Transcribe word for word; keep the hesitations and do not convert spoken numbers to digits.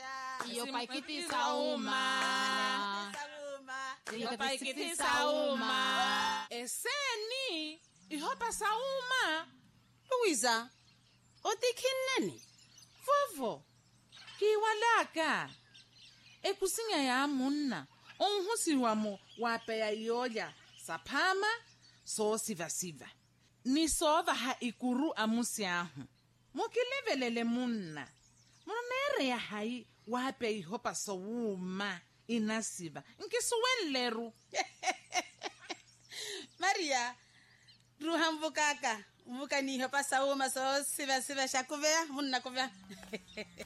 Iyo paikiti sauma. Iyo paikiti sauma. Eseni. Ihopa sauma. Louisa, otikinani? Vovo. Kiwalaka. Ekusinya ya munna. Onhusi wamo wape ya ioja. Sapama. So siva siva. Ni sova ha ikuru amusi ahu. Mukilevelele munna. Munere ya hai wape ihopa sauma. Inasiva. Nkisuweleru. Maria. Ruha mvukaka. Mvuka ni ihopa sauma so siva siva shakuvea. Munna kuvea.